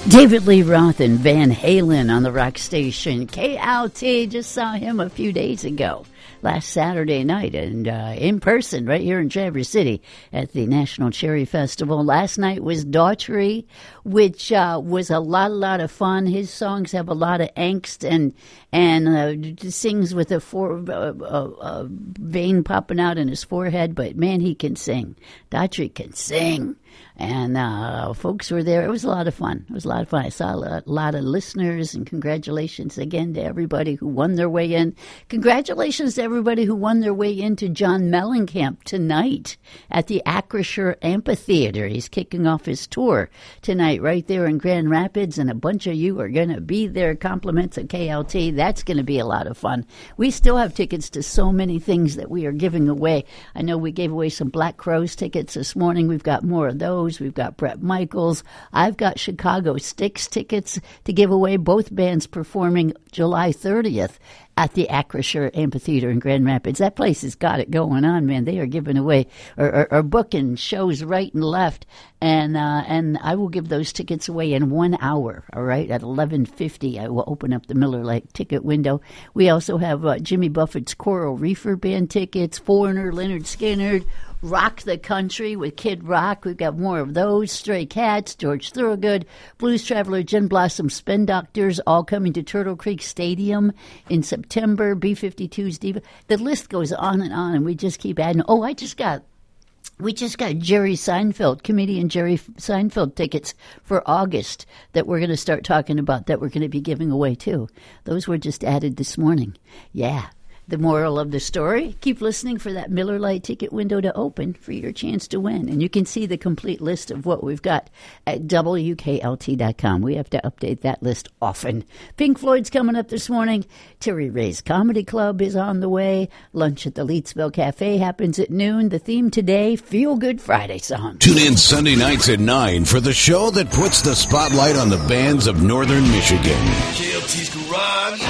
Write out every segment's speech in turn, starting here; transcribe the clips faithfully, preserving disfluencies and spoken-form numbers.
David Lee Roth and Van Halen on the rock station. K L T, just saw him a few days ago, last Saturday night, and uh, in person right here in Traverse City at the National Cherry Festival. Last night was Daughtry, which uh, was a lot, a lot of fun. His songs have a lot of angst and and uh, sings with a four, uh, uh, uh, vein popping out in his forehead, but man, he can sing. Daughtry can sing. And uh, folks were there. It was a lot of fun. It was a lot of fun. I saw a lot of listeners, and congratulations again to everybody who won their way in. Congratulations to everybody who won their way into John Mellencamp tonight at the Acrisure Amphitheater. He's kicking off his tour tonight right there in Grand Rapids, and a bunch of you are going to be there. Compliments of K L T. That's going to be a lot of fun. We still have tickets to so many things that we are giving away. I know we gave away some Black Crowes tickets this morning. We've got more of those. We've got Bret Michaels. I've got Chicago Sticks tickets to give away. Both bands performing July thirtieth at the Acrisure Amphitheater in Grand Rapids. That place has got it going on, man. They are giving away or, or, or booking shows right and left, and uh, and I will give those tickets away in one hour. All right, at eleven fifty, I will open up the Miller Lite ticket window. We also have uh, Jimmy Buffett's Coral Reefer Band tickets, Foreigner, Leonard Skinner, Rock the Country with Kid Rock. We've got more of those. Stray Cats, George Thorogood, Blues Traveler, Gin Blossom, Spin Doctors, all coming to Turtle Creek Stadium in September. B fifty-two's Diva. The list goes on and on, and we just keep adding. Oh, I just got... We just got Jerry Seinfeld, comedian Jerry Seinfeld tickets for August that we're going to start talking about, that we're going to be giving away too. Those were just added this morning. Yeah. The moral of the story, keep listening for that Miller Lite ticket window to open for your chance to win. And you can see the complete list of what we've got at W K L T dot com. We have to update that list often. Pink Floyd's coming up this morning. Terry Ray's Comedy Club is on the way. Lunch at the Leetsville Cafe happens at noon. The theme today, Feel Good Friday song. Tune in Sunday nights at nine for the show that puts the spotlight on the bands of Northern Michigan. K L T's Garage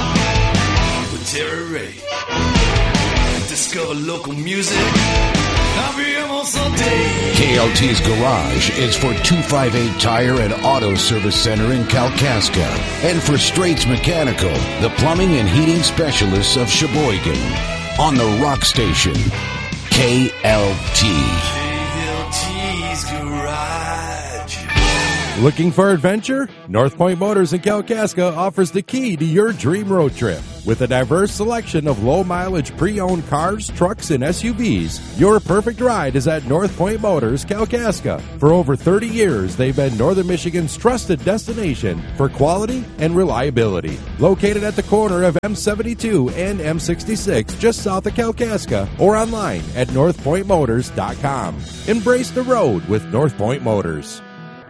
with Terry Ray. Discover local music. K L T's Garage is for two fifty-eight Tire and Auto Service Center in Kalkaska, and for Straits Mechanical, the plumbing and heating specialists of Sheboygan. On the rock station, K L T. K L T's Garage. Looking for adventure? North Point Motors in Kalkaska offers the key to your dream road trip. With a diverse selection of low-mileage pre-owned cars, trucks, and S U Vs, your perfect ride is at North Point Motors, Kalkaska. For over thirty years, they've been Northern Michigan's trusted destination for quality and reliability. Located at the corner of M seventy-two and M sixty-six, just south of Kalkaska, or online at north point motors dot com. Embrace the road with North Point Motors.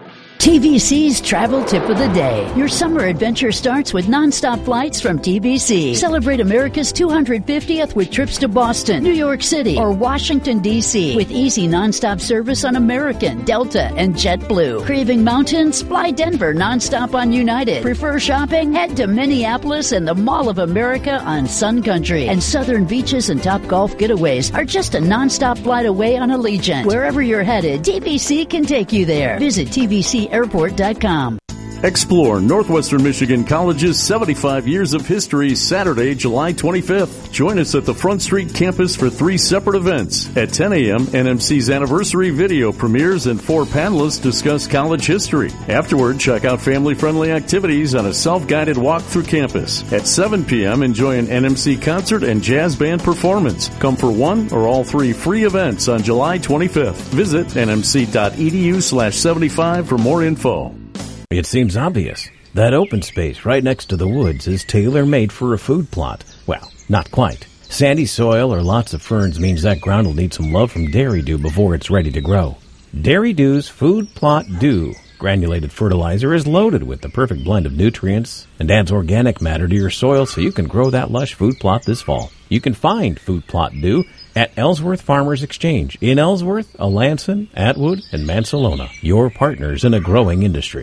T V C's Travel Tip of the Day. Your summer adventure starts with nonstop flights from T V C. Celebrate America's two hundred fiftieth with trips to Boston, New York City, or Washington, D C with easy nonstop service on American, Delta, and JetBlue. Craving mountains? Fly Denver nonstop on United. Prefer shopping? Head to Minneapolis and the Mall of America on Sun Country. And southern beaches and top golf getaways are just a nonstop flight away on Allegiant. Wherever you're headed, T V C can take you there. Visit T V C airport dot com. Explore Northwestern Michigan College's seventy-five years of history Saturday, July twenty-fifth. Join us at the Front Street campus for three separate events. At ten a.m., N M C's anniversary video premieres and four panelists discuss college history. Afterward, check out family-friendly activities on a self-guided walk through campus. At seven p.m., enjoy an N M C concert and jazz band performance. Come for one or all three free events on July twenty-fifth. Visit nmc.edu slash 75 for more info. It seems obvious. That open space right next to the woods is tailor-made for a food plot. Well, not quite. Sandy soil or lots of ferns means that ground will need some love from Dairy Dew before it's ready to grow. Dairy Dew's Food Plot Dew granulated fertilizer is loaded with the perfect blend of nutrients and adds organic matter to your soil so you can grow that lush food plot this fall. You can find Food Plot Dew at Ellsworth Farmers Exchange in Ellsworth, Alanson, Atwood, and Mansalona, your partners in a growing industry.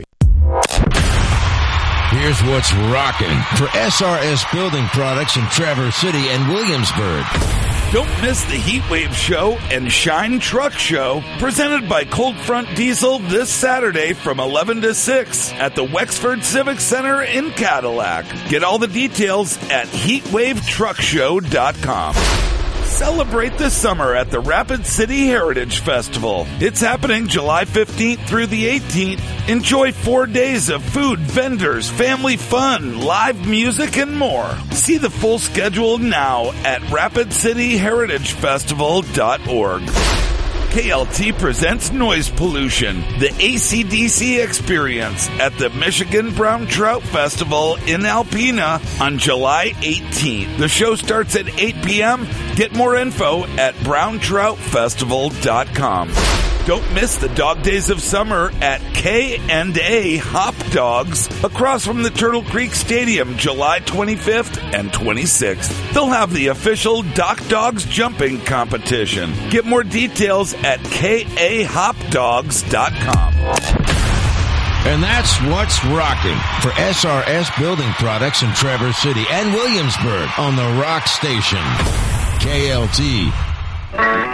Here's what's rocking for S R S Building Products in Traverse City and Williamsburg. Don't miss the Heatwave Show and Shine Truck Show, presented by Cold Front Diesel this Saturday from eleven to six at the Wexford Civic Center in Cadillac. Get all the details at heatwave truck show dot com. Celebrate the summer at the Rapid City Heritage Festival. It's happening July fifteenth through the eighteenth. Enjoy four days of food, vendors, family fun, live music, and more. See the full schedule now at rapid city heritage festival dot org. K L T presents Noise Pollution, the A C D C experience at the Michigan Brown Trout Festival in Alpena on July eighteenth. The show starts at eight p.m. Get more info at brown trout festival dot com. Don't miss the dog days of summer at K and A Hop Dogs across from the Turtle Creek Stadium, July twenty-fifth and twenty-sixth. They'll have the official Dock Dogs jumping competition. Get more details at K A hop dogs dot com. And that's what's rocking for S R S Building Products in Traverse City and Williamsburg on the Rock Station. K L T.